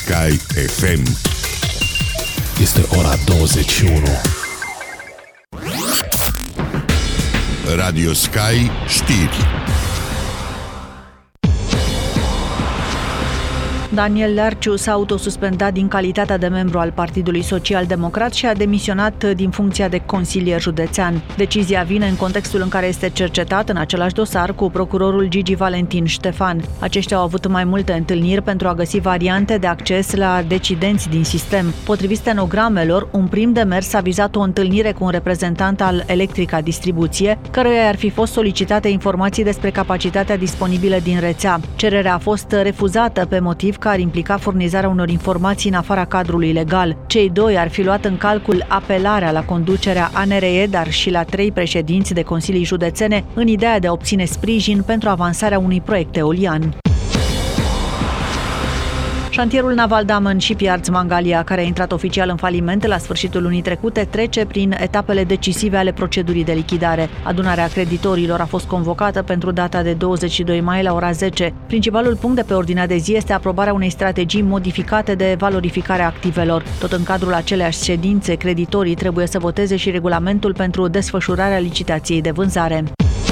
Sky FM. Este ora 21. Radio Sky știri. Daniel Lerciu s-a autosuspendat din calitatea de membru al Partidului Social-Democrat și a demisionat din funcția de consilier județean. Decizia vine în contextul în care este cercetat în același dosar cu procurorul Gigi Valentin Ștefan. Aceștia au avut mai multe întâlniri pentru a găsi variante de acces la decidenți din sistem. Potrivit stenogramelor, un prim demers a vizat o întâlnire cu un reprezentant al Electrica Distribuție, căruia ar fi fost solicitate informații despre capacitatea disponibilă din rețea. Cererea a fost refuzată pe motiv că ar implica furnizarea unor informații în afara cadrului legal. Cei doi ar fi luat în calcul apelarea la conducerea ANRE, dar și la 3 președinți de consilii județene, în ideea de a obține sprijin pentru avansarea unui proiect eolian. Șantierul naval Damen Shipyards Mangalia, care a intrat oficial în faliment la sfârșitul lunii trecute, trece prin etapele decisive ale procedurii de lichidare. Adunarea creditorilor a fost convocată pentru data de 22 mai la ora 10. Principalul punct de pe ordinea de zi este aprobarea unei strategii modificate de valorificare a activelor. Tot în cadrul aceleași ședințe, creditorii trebuie să voteze și regulamentul pentru desfășurarea licitației de vânzare.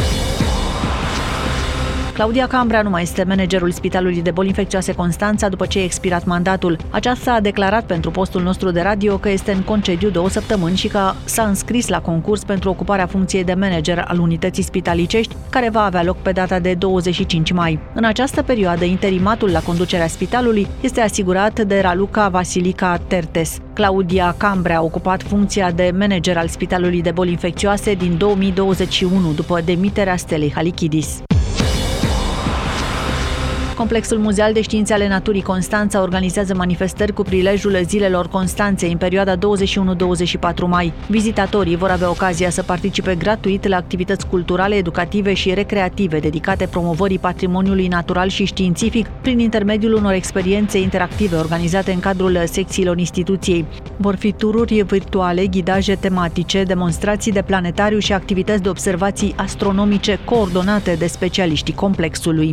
Claudia Cambrea nu mai este managerul Spitalului de Boli Infecțioase Constanța după ce a expirat mandatul. Aceasta a declarat pentru postul nostru de radio că este în concediu 2 săptămâni și că s-a înscris la concurs pentru ocuparea funcției de manager al unității spitalicești, care va avea loc pe data de 25 mai. În această perioadă, interimatul la conducerea spitalului este asigurat de Raluca Vasilica Tertes. Claudia Cambrea a ocupat funcția de manager al Spitalului de Boli Infecțioase din 2021, după demiterea Stelei Halichidis. Complexul Muzeal de Științe ale Naturii Constanța organizează manifestări cu prilejul Zilelor Constanței în perioada 21-24 mai. Vizitatorii vor avea ocazia să participe gratuit la activități culturale, educative și recreative dedicate promovării patrimoniului natural și științific prin intermediul unor experiențe interactive organizate în cadrul secțiilor instituției. Vor fi tururi virtuale, ghidaje tematice, demonstrații de planetariu și activități de observații astronomice coordonate de specialiștii complexului.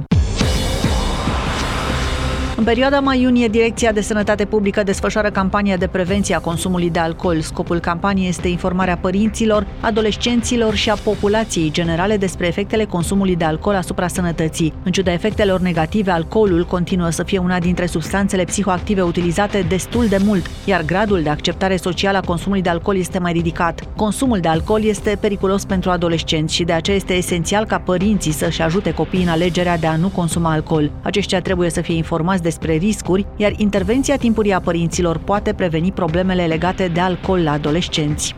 În perioada mai-iunie, Direcția de Sănătate Publică desfășoară campania de prevenție a consumului de alcool. Scopul campaniei este informarea părinților, adolescenților și a populației generale despre efectele consumului de alcool asupra sănătății. În ciuda efectelor negative, alcoolul continuă să fie una dintre substanțele psihoactive utilizate destul de mult, iar gradul de acceptare socială a consumului de alcool este mai ridicat. Consumul de alcool este periculos pentru adolescenți și de aceea este esențial ca părinții să-și ajute copiii în alegerea de a nu consuma alcool. Aceștia trebuie să fie informați despre riscuri, iar intervenția timpurie a părinților poate preveni problemele legate de alcool la adolescenți.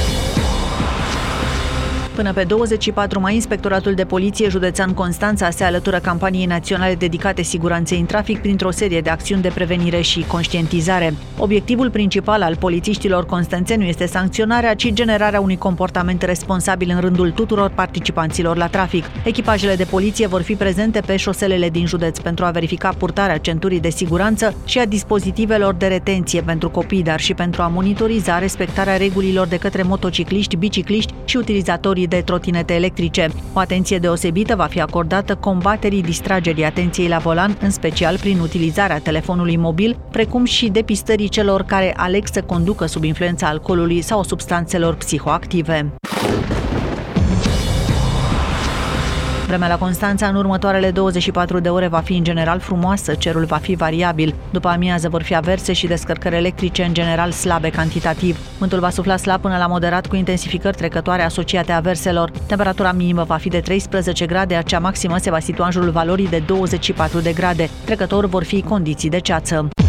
Până pe 24 mai, Inspectoratul de Poliție Județean Constanța se alătură campaniei naționale dedicate siguranței în trafic printr-o serie de acțiuni de prevenire și conștientizare. Obiectivul principal al polițiștilor constanțeni nu este sancționarea, ci generarea unui comportament responsabil în rândul tuturor participanților la trafic. Echipajele de poliție vor fi prezente pe șoselele din județ pentru a verifica purtarea centurii de siguranță și a dispozitivelor de retenție pentru copii, dar și pentru a monitoriza respectarea regulilor de către motocicliști, bicicliști și utilizatorii de trotinete electrice. O atenție deosebită va fi acordată combaterii distragerii atenției la volan, în special prin utilizarea telefonului mobil, precum și depistării celor care aleg să conducă sub influența alcoolului sau substanțelor psihoactive. Vremea la Constanța în următoarele 24 de ore va fi în general frumoasă, cerul va fi variabil. După amiază vor fi averse și descărcări electrice în general slabe cantitativ. Vântul va sufla slab până la moderat cu intensificări trecătoare asociate averselor. Temperatura minimă va fi de 13 grade, iar cea maximă se va situa în jurul valorii de 24 de grade. Trecător vor fi condiții de ceață.